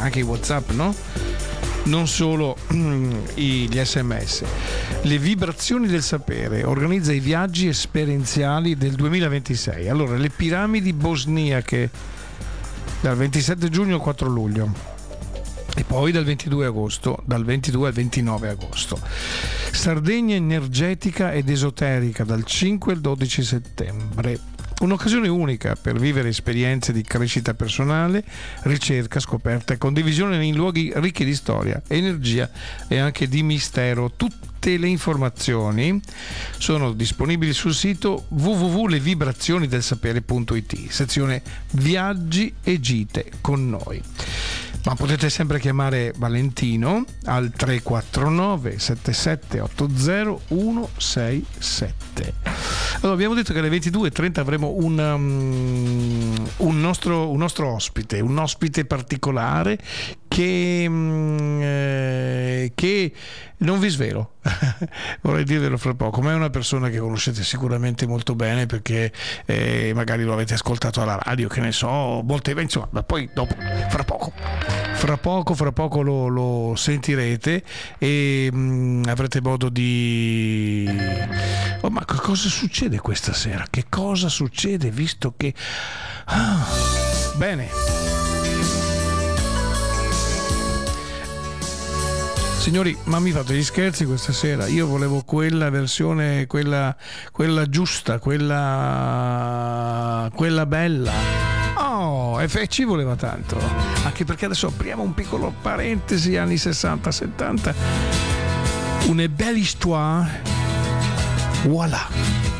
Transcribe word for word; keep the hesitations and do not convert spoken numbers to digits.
anche i WhatsApp, no? Non solo gli sms. Le vibrazioni del sapere organizza i viaggi esperienziali del duemilaventisei. Allora, le piramidi bosniache dal ventisette giugno al quattro luglio e poi dal ventidue agosto, dal ventidue al ventinove agosto. Sardegna energetica ed esoterica dal cinque al dodici settembre. Un'occasione unica per vivere esperienze di crescita personale, ricerca, scoperta e condivisione in luoghi ricchi di storia, energia e anche di mistero. Tutte le informazioni sono disponibili sul sito w w w punto le vibrazioni del sapere punto i t, sezione viaggi e gite con noi. Ma potete sempre chiamare Valentino al tre quattro nove sette sette otto zero uno sei sette. Allora, abbiamo detto che alle ventidue e trenta avremo un, um, un, nostro, un nostro ospite, un ospite particolare che, um, eh, che non vi svelo, vorrei dirvelo fra poco, ma è una persona che conoscete sicuramente molto bene perché eh, magari lo avete ascoltato alla radio, che ne so, molte, insomma, ma poi dopo, fra poco. Fra poco, fra poco lo, lo sentirete e mh, avrete modo di... Oh, ma cosa succede questa sera? Che cosa succede visto che... Ah, bene. Signori, ma mi fate gli scherzi questa sera? Io volevo quella versione, quella, quella giusta, quella, quella bella. Oh, e ci voleva tanto, anche perché adesso apriamo un piccolo parentesi, anni sessanta settanta, une belle histoire, voilà.